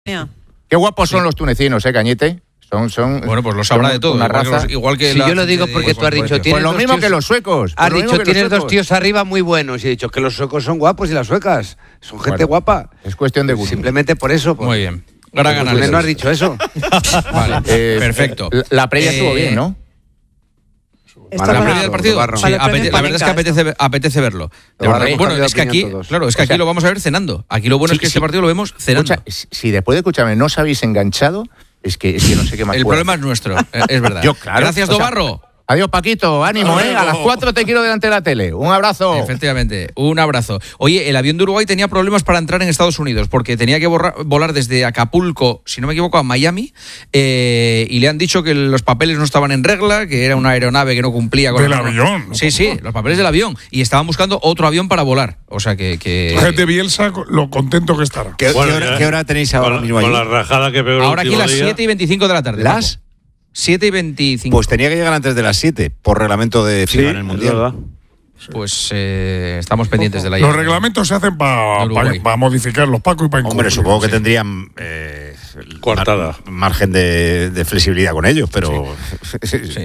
Qué guapos son los tunecinos, Cañete. Son bueno, pues lo sabrá de todo. Una raza. Igual que si yo lo digo porque tú has dicho... Pues lo mismo que los suecos. Has dicho, tienes dos tíos arriba muy buenos. Y he dicho que los suecos son guapos y las suecas son gente guapa. Es cuestión de gusto. Simplemente por eso. Muy bien. Gran análisis. ¿No has dicho eso? Vale, perfecto. La previa estuvo bien, ¿no? ¿La previa del partido? Sí, la verdad es que apetece verlo. Bueno, es que aquí, claro, es que aquí lo vamos a ver cenando. Aquí lo bueno es que este partido lo vemos cenando. Si después de escucharme no os habéis enganchado, es que no sé qué más. El problema es nuestro, es verdad. Gracias, Dobarro. Adiós, Paquito, ánimo, A las 4 te quiero delante de la tele. Un abrazo. Efectivamente, un abrazo. Oye, el avión de Uruguay tenía problemas para entrar en Estados Unidos porque tenía que volar desde Acapulco, si no me equivoco, a Miami, y le han dicho que los papeles no estaban en regla, que era una aeronave que no cumplía con el avión. Sí, los papeles del avión, y estaban buscando otro avión para volar. O sea que Gente Bielsa, lo contento que estará. ¿Qué hora tenéis ahora mismo allí? Con la rajada que pegó ahora aquí las 7:25 de la tarde. ¿Las? 7:25. Pues tenía que llegar antes de las 7, por reglamento de FIFA en el Mundial. Pues estamos pendientes de la llegada. Los reglamentos se hacen para modificarlos, Paco, y para incluirlos. Hombre, supongo que tendrían margen de flexibilidad con ellos, pero... Sí.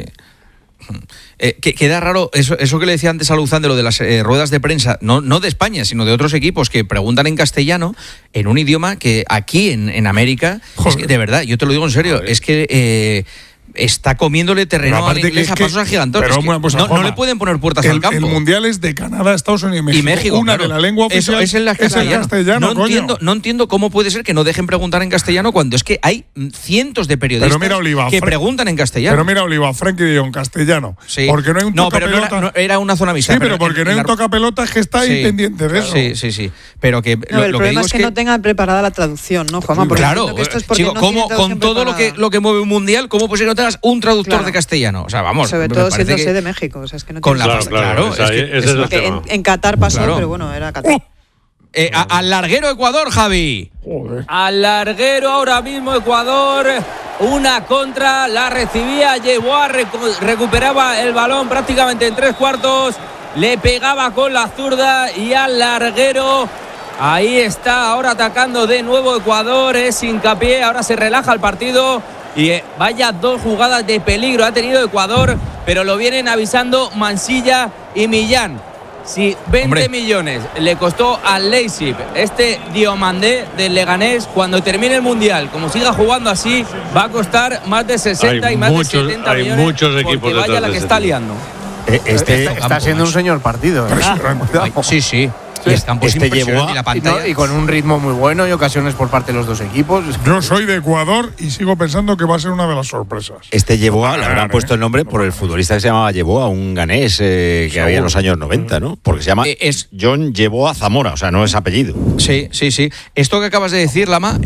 Queda raro eso que le decía antes a Luzán de lo de las ruedas de prensa, no de España, sino de otros equipos que preguntan en castellano, en un idioma que aquí en América, es que, de verdad, yo te lo digo en serio, es que está comiéndole terreno al inglés a pasos agigantados. No le pueden poner puertas al campo. El Mundial es de Canadá, Estados Unidos y México. Una de la lengua oficial es el castellano. No entiendo cómo puede ser que no dejen preguntar en castellano cuando es que hay cientos de periodistas que preguntan en castellano. Pero mira, Oliva, Frenkie de Jong, castellano. Sí. Porque no hay un tocapelota. No, era una zona mixta. Sí, pero porque no hay un tocapelotas que está ahí pendiente de eso. Sí. Pero que el problema es que no tengan preparada la traducción, ¿no, Juanma? Claro, chico, con todo lo que mueve un Mundial, ¿cómo puede ser que no tengas un traductor de castellano? O sea, vamos. Sobre todo siendo sede de México. O sea, es que no con tiene claro, es que en Qatar pasó, pero bueno, era Qatar. Al larguero Ecuador, Javi. Joder. Al larguero ahora mismo Ecuador. Una contra, la recibía Yeboah, recuperaba el balón prácticamente en 3/4. Le pegaba con la zurda y al larguero. Ahí está, ahora atacando de nuevo Ecuador. Es hincapié, ahora se relaja el partido. Y vaya dos jugadas de peligro ha tenido Ecuador, pero lo vienen avisando Mansilla y Millán. Si 20 millones le costó al Leipzig este Diomandé del Leganés, cuando termine el Mundial, como siga jugando así, va a costar más de 60 y más de 70 millones. Hay muchos equipos porque vaya la que está liando. Está siendo un señor partido. Sí. Y el campo es impresionante, y la pantalla. Y con un ritmo muy bueno y ocasiones por parte de los dos equipos. Yo soy de Ecuador y sigo pensando que va a ser una de las sorpresas. Yeboah, le habrán puesto el nombre por el futbolista que se llamaba Yeboah, un ganés que había en los años 90, ¿no? Porque se llama John Yeboah Zamora, o sea, no es apellido. Sí. Esto que acabas de decir, Lama,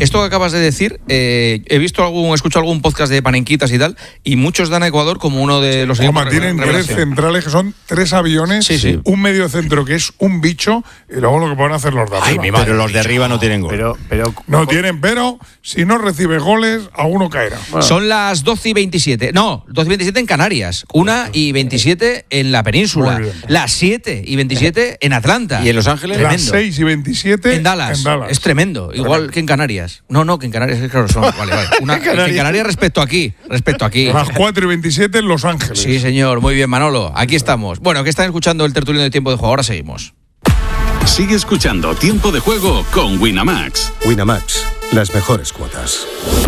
he escuchado algún podcast de Panenquitas y tal, y muchos dan a Ecuador como uno de los equipos. Tienen tres centrales que son 3 aviones, un medio centro que es un bicho. Y luego lo que pueden hacer los de arriba. Pero los de arriba no tienen gol. Pero si no recibe goles, a uno caerá. Bueno. Son las 12:27. No, 12:27 en Canarias. 1:27 en la península. Las 7:27 en Atlanta. ¿Y en Los Ángeles? Las 6:27 en Dallas. Es tremendo. Igual que en Canarias. No, que en Canarias claro son. Vale. En Canarias respecto aquí. Las 4:27 en Los Ángeles. Sí, señor. Muy bien, Manolo. Aquí estamos. Bueno, que están escuchando el tertuliano de Tiempo de Juego. Ahora seguimos. Sigue escuchando Tiempo de Juego con Winamax. Winamax, las mejores cuotas.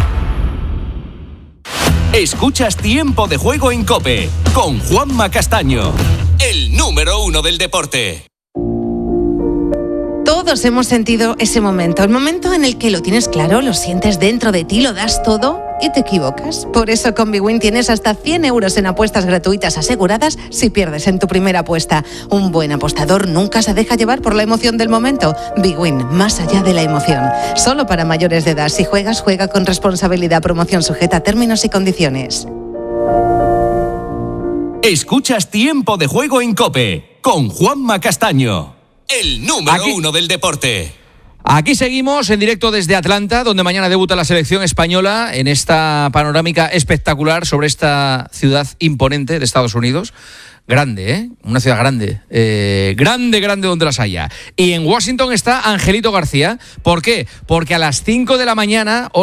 Escuchas Tiempo de Juego en COPE con Juanma Castaño, el número 1 del deporte. Todos hemos sentido ese momento, el momento en el que lo tienes claro, lo sientes dentro de ti, lo das todo y te equivocas. Por eso con BWIN tienes hasta 100 euros en apuestas gratuitas aseguradas si pierdes en tu primera apuesta. Un buen apostador nunca se deja llevar por la emoción del momento. BWIN, más allá de la emoción. Solo para mayores de edad. Si juegas, juega con responsabilidad. Promoción sujeta a términos y condiciones. Escuchas Tiempo de Juego en COPE con Juanma Castaño, el número 1 del deporte. Aquí seguimos en directo desde Atlanta, donde mañana debuta la selección española en esta panorámica espectacular sobre esta ciudad imponente de Estados Unidos. grande, ¿eh? Una ciudad grande. Grande donde las haya. Y en Washington está Angelito García. ¿Por qué? Porque a las 5 de la mañana...